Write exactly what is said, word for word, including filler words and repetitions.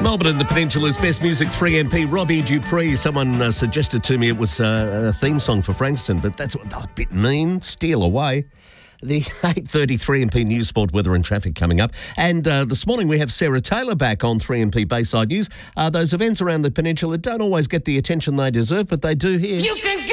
Melbourne and the Peninsula's best music, three M P, Robbie Dupree. Someone uh, suggested to me it was uh, a theme song for Frankston, but that's what, a bit mean. Steal away. The eight thirty three M P News, Sport, Weather and Traffic coming up. And uh, this morning we have Sarah Taylor back on three M P Bayside News. Uh, those events around the peninsula don't always get the attention they deserve, but they do here. You can